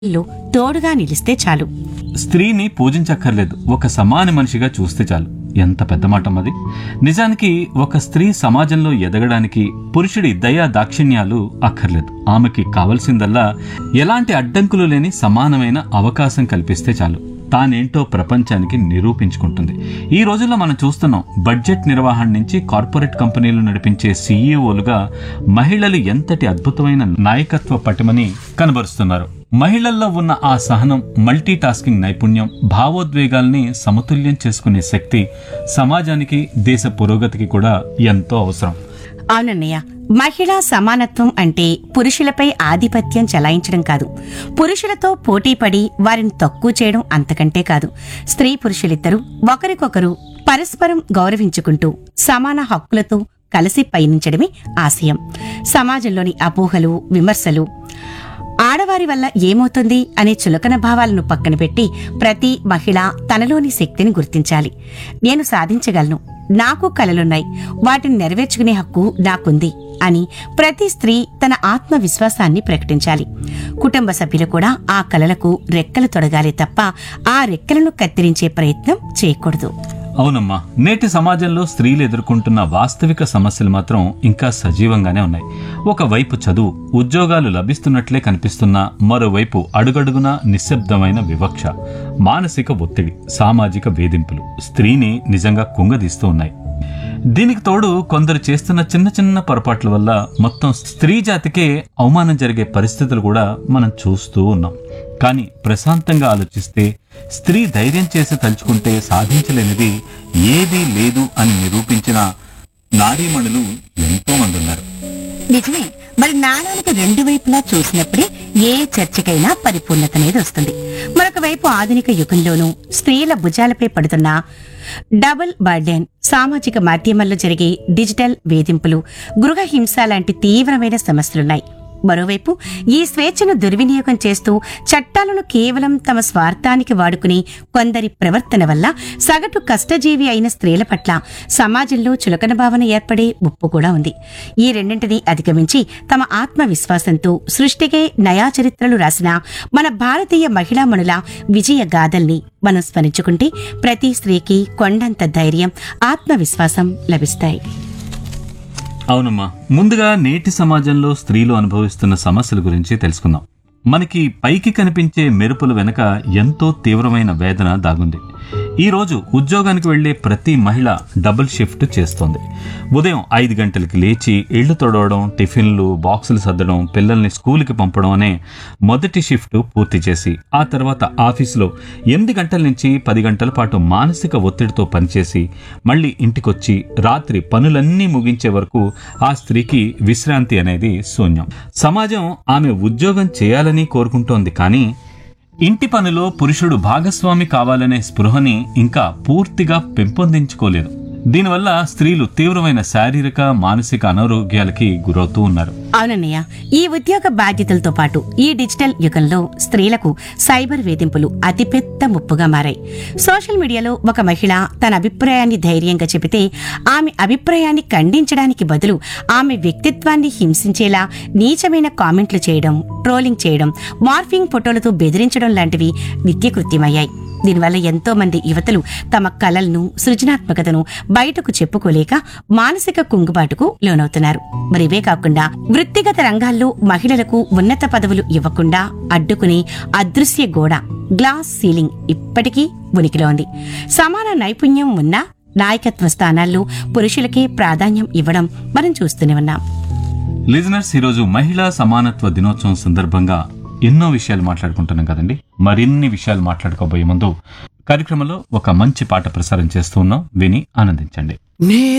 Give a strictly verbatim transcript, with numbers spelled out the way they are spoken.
లో తోడుగా నిలిస్తే చాలు. స్త్రీని పూజించక్కర్లేదు, ఒక సమాన మనిషిగా చూస్తే చాలు. ఎంత పెద్ద మాట అది. నిజానికి ఒక స్త్రీ సమాజంలో ఎదగడానికి పురుషుడి దయా దాక్షిణ్యాలు అక్కర్లేదు. ఆమెకి కావలసిందల్లా ఎలాంటి అడ్డంకులు లేని సమానమైన అవకాశం కల్పిస్తే చాలు. తానేంటో ప్రపంచానికి నిరూపించుకుంటుంది. ఈ రోజుల్లో మనం చూస్తున్నాం, బడ్జెట్ నిర్వహణ నుంచి కార్పొరేట్ కంపెనీలు నడిపించే సీఈఓలుగా మహిళలు ఎంతటి అద్భుతమైన నాయకత్వ పటిమని కనబరుస్తున్నారు. మహిళల్లో ఉన్న ఆ సహనం, మల్టీ టాస్కింగ్ నైపుణ్యం, భావోద్వేగాల్ని సమతుల్యం చేసుకునే శక్తి సమాజానికి, దేశ పురోగతికి కూడా ఎంతో అవసరం. అవునన్నయ్య, మహిళా సమానత్వం అంటే పురుషులపై ఆధిపత్యం చెలాయించడం కాదు, పురుషులతో పోటీపడి వారిని తక్కువ చేయడం అంతకంటే కాదు. స్త్రీ పురుషులిద్దరూ ఒకరికొకరు పరస్పరం గౌరవించుకుంటూ సమాన హక్కులతో కలిసి పయనించడమే ఆశయం. సమాజంలోని అపోహలు, విమర్శలు, ఆడవారి వల్ల ఏమవుతుంది అనే చులకన భావాలను పక్కన పెట్టి ప్రతి మహిళ తనలోని శక్తిని గుర్తించాలి. నేను సాధించగలను, నాకు కలలున్నాయి, వాటిని నెరవేర్చుకునే హక్కు నాకుంది అని ప్రతి స్త్రీ తన ఆత్మవిశ్వాసాన్ని ప్రకటించాలి. కుటుంబ సభ్యులు కూడా ఆ కలలకు రెక్కలు తొడగాలి తప్ప ఆ రెక్కలను కత్తిరించే ప్రయత్నం చేయకూడదు. అవునమ్మా, నేటి సమాజంలో స్త్రీలు ఎదుర్కొంటున్న వాస్తవిక సమస్యలు మాత్రం ఇంకా సజీవంగానే ఉన్నాయి. ఒకవైపు చదువు, ఉద్యోగాలు లభిస్తున్నట్లే కనిపిస్తున్నా మరోవైపు అడుగడుగునా నిశ్శబ్దమైన వివక్ష, మానసిక ఒత్తిడి, సామాజిక వేధింపులు స్త్రీని నిజంగా కుంగదీస్తూ ఉన్నాయి. దీనికి తోడు కొందరు చేస్తున్న చిన్న చిన్న పొరపాట్ల వల్ల మొత్తం స్త్రీ జాతికే అవమానం జరిగే పరిస్థితులు కూడా మనం చూస్తూ ఉన్నాం. కానీ ప్రశాంతంగా ఆలోచిస్తే, స్త్రీ ధైర్యం చేసి తలుచుకుంటే సాధించలేనిది ఏదీ లేదు అని నిరూపించిన నారీమణులు ఎంతో మంది ఉన్నారు. నిజమే. మరి నాణానికి రెండు వైపులా చూసినప్పుడే ఏ చర్చకైనా పరిపూర్ణత అనేది వస్తుంది. మరొక వైపు ఆధునిక యుగంలోనూ స్త్రీల భుజాలపై పడుతున్న డబుల్ బర్డెన్, సామాజిక మాధ్యమాల్లో జరిగే డిజిటల్ వేధింపులు, గృహ హింస లాంటి తీవ్రమైన సమస్యలున్నాయి. మరోవైపు ఈ స్వేచ్ఛను దుర్వినియోగం చేస్తూ చట్టాలను కేవలం తమ స్వార్థానికి వాడుకుని కొందరి ప్రవర్తన వల్ల సగటు కష్టజీవి అయిన స్త్రీల పట్ల సమాజంలో చులకన భావన ఏర్పడే ముప్పు కూడా ఉంది. ఈ రెండింటినీ అధిగమించి తమ ఆత్మవిశ్వాసంతో సృష్టికే నయా చరిత్రలు రాసిన మన భారతీయ మహిళామణుల విజయ గాథల్ని మనం స్మరించుకుంటే ప్రతి స్త్రీకి కొండంత ధైర్యం, ఆత్మవిశ్వాసం లభిస్తాయి. అవునమ్మా, ముందుగా నేటి సమాజంలో స్త్రీలు అనుభవిస్తున్న సమస్యల గురించి తెలుసుకుందాం. మనకి పైకి కనిపించే మెరుపుల వెనక ఎంతో తీవ్రమైన వేదన దాగుంది. ఈ రోజు ఉద్యోగానికి వెళ్లే ప్రతి మహిళ డబుల్ షిఫ్ట్ చేస్తోంది. ఉదయం ఐదు గంటలకి లేచి ఇళ్లు తొడవడం, టిఫిన్లు, బాక్సులు సర్దడం, పిల్లల్ని స్కూల్కి పంపడం అనే మొదటి షిఫ్ట్ పూర్తి చేసి ఆ తర్వాత ఆఫీసులో ఎనిమిది గంటల నుంచి పది గంటల పాటు మానసిక ఒత్తిడితో పనిచేసి మళ్ళీ ఇంటికొచ్చి రాత్రి పనులన్నీ ముగించే వరకు ఆ స్త్రీకి విశ్రాంతి అనేది శూన్యం. సమాజం ఆమె ఉద్యోగం చేయాలని కోరుకుంటోంది, కానీ ఇంటి పనిలో పురుషుడు భాగస్వామి కావాలనే స్పృహని ఇంకా పూర్తిగా పెంపొందించుకోలేదు. దీనివల్ల స్త్రీలు తీవ్రమైన శారీరక, మానసిక అనారోగ్యాలకి గురవుతూ ఉన్నారు. అవునన్నయ్య, ఈ ఉద్యోగ బాధ్యతలతో పాటు ఈ డిజిటల్ యుగంలో స్త్రీలకు సైబర్ వేధింపులు అతిపెద్ద ముప్పుగా మారాయి. సోషల్ మీడియాలో ఒక మహిళ తన అభిప్రాయాన్ని ధైర్యంగా చెబితే ఆమె అభిప్రాయాన్ని ఖండించడానికి బదులు ఆమె వ్యక్తిత్వాన్ని హింసించేలా నీచమైన కామెంట్లు చేయడం, ట్రోలింగ్ చేయడం, మార్ఫింగ్ ఫోటోలతో బెదిరించడం లాంటివి నిత్యకృత్యమయ్యాయి. దీనివల్ల ఎంతో మంది యువతలు తమ కలలను, సృజనాత్మకతను బయటకు చెప్పుకోలేక మానసిక కుంగుబాటుకు లోనవుతున్నారు. మరి ఇవే కాకుండా వృత్తిగత రంగాల్లో మహిళలకు ఉన్నత పదవులు ఇవ్వకుండా అడ్డుకునే అదృశ్య గోడ, గ్లాస్ సీలింగ్ ఇప్పటికీ ఉనికిలో ఉంది. సమాన నైపుణ్యం ఉన్న నాయకత్వ స్థానాల్లో పురుషులకే ప్రాధాన్యం ఇవ్వడం మనం చూస్తూనే ఉన్నాం. లిజనర్స్, ఈరోజు మహిళా సమానత్వ దినోత్సవం సందర్భంగా ఎన్నో విషయాలు మాట్లాడుకుంటున్నాం కదండి. మరిన్ని విషయాలు మాట్లాడుకోబోయే ముందు కార్యక్రమంలో ఒక మంచి పాట ప్రసారం చేస్తూ ఉన్నాం, విని ఆనందించండి.